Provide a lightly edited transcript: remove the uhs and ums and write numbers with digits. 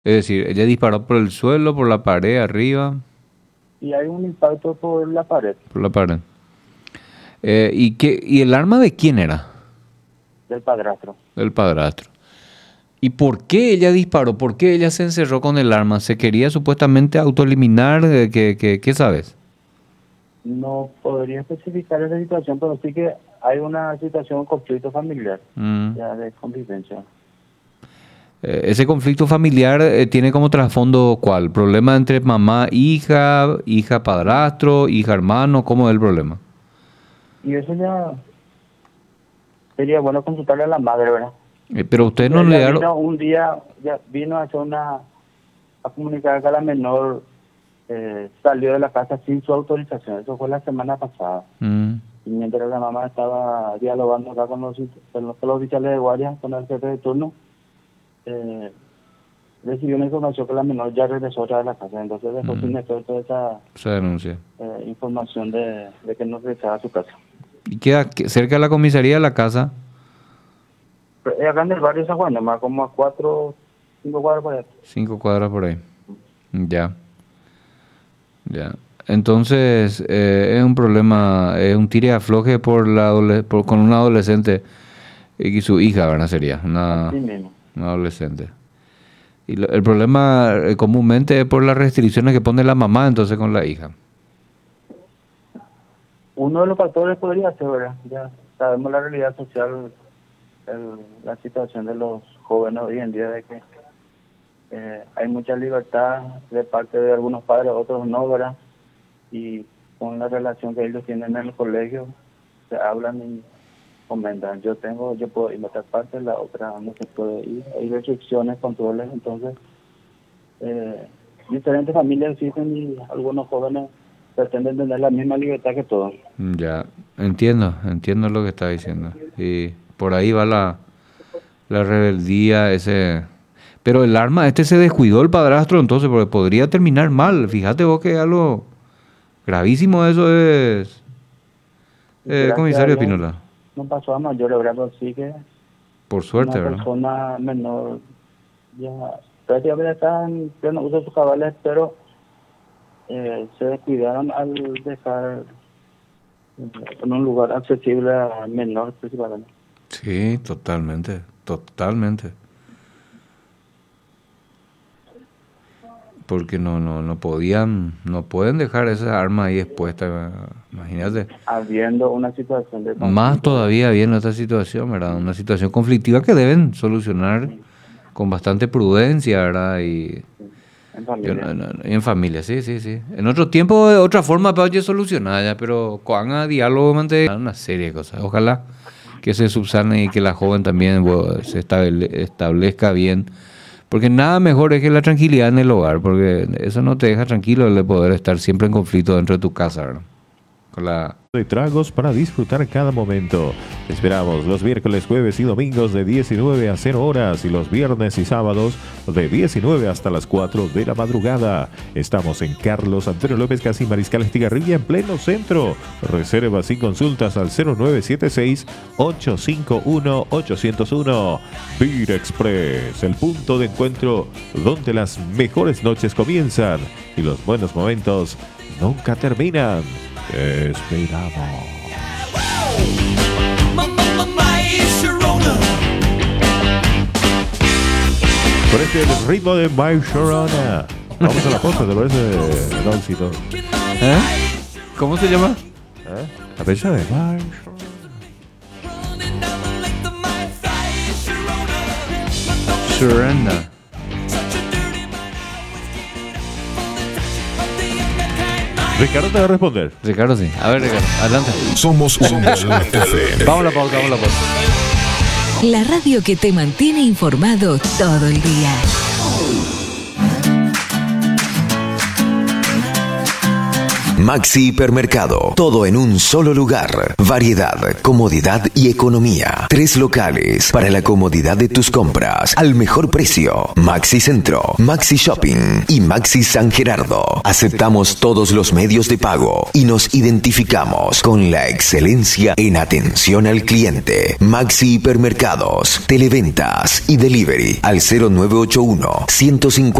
Es decir, ella disparó por el suelo, por la pared, arriba, y hay un impacto por la pared por la pared. ¿Y el arma de quién era? del padrastro. Del padrastro. ¿Y por qué ella disparó? ¿Por qué ella se encerró con el arma? ¿Se quería supuestamente autoeliminar? ¿Qué sabes? No podría especificar esa situación, pero sí que hay una situación, un conflicto familiar, Mm. ya de convivencia. Ese conflicto familiar tiene como trasfondo ¿cuál? ¿Problema entre mamá, hija, hija, padrastro, hija, hermano? ¿Cómo es el problema? Y eso ya sería bueno consultarle a la madre, ¿verdad? Pero ustedes no le Ella dieron... vino un día, ya vino a hacer a comunicar que la menor salió de la casa sin su autorización. Eso fue la semana pasada. Mm. Y mientras la mamá estaba dialogando acá con los oficiales de guardia, con el jefe de turno, recibió una información que la menor ya regresó otra vez a la casa. Entonces dejó sin efecto esa Se denuncia. información de que no regresaba a su casa. ¿Y queda cerca de la comisaría de la casa? Pero acá en el barrio de San Juan, nomás como a 5 cuadras por allá. 5 cuadras por ahí. Ya. Ya. Entonces, es un problema, es un tire y afloje con una adolescente y su hija, ¿verdad? Sería Así mismo. una adolescente. Y el problema comúnmente es por las restricciones que pone la mamá entonces con la hija. Uno de los factores podría ser, ¿verdad? Ya sabemos la realidad social, la situación de los jóvenes hoy en día, de que hay mucha libertad de parte de algunos padres, otros no, ¿verdad? Y con la relación que ellos tienen en el colegio, se hablan y comentan, yo puedo ir a otra parte, la otra no se puede ir, hay restricciones, controles, entonces diferentes familias existen y algunos jóvenes pretenden tener la misma libertad que todos. Ya, entiendo lo que está diciendo. Y por ahí va la rebeldía, ese... Pero el arma, se descuidó el padrastro entonces, porque podría terminar mal. Fíjate vos que algo gravísimo eso es, Gracias a comisario Dios, Espínola. no pasó a mayores, ¿verdad? Pero sí que Por suerte, una ¿verdad? persona menor ya prácticamente está en pleno uso de sus cabales, pero se descuidaron al dejar en un lugar accesible a menor principalmente. Sí, totalmente. Porque no pueden dejar esa arma ahí expuesta, imagínate. Habiendo una situación de Más conflicto, todavía viendo esta situación, ¿verdad? Una situación conflictiva que deben solucionar con bastante prudencia, ¿verdad? Y en familia. en familia, sí. En otro tiempo, de otra forma, para ya solucionar ya, pero con a diálogo, mantener una serie de cosas. Ojalá que se subsane y que la joven también se establezca bien. Porque nada mejor es que la tranquilidad en el hogar, porque eso no te deja tranquilo el de poder estar siempre en conflicto dentro de tu casa, ¿verdad? Con la... De tragos para disfrutar cada momento. Te esperamos los miércoles, jueves y domingos de 19 a 0 horas y los viernes y sábados de 19 hasta las 4 de la madrugada. Estamos en Carlos Antonio López, casi Mariscal Estigarribia, en pleno centro. Reservas y consultas al 0976-851-801. Beer Express, el punto de encuentro donde las mejores noches comienzan y los buenos momentos nunca terminan. Te esperamos. Por este el ritmo de My Sharona. Vamos a la posta, ¿te parece, Doncito? ¿Eh? ¿Cómo se llama? A pesar de My Surrender. Ricardo te va a responder. Ricardo, sí. A ver, Ricardo, adelante. Somos FM. Vamos a la pausa. La radio que te mantiene informado todo el día. Maxi Hipermercado, todo en un solo lugar. Variedad, comodidad y economía. 3 locales para la comodidad de tus compras al mejor precio. Maxi Centro, Maxi Shopping y Maxi San Gerardo. Aceptamos todos los medios de pago y nos identificamos con la excelencia en atención al cliente. Maxi Hipermercados, televentas y delivery al 0981 150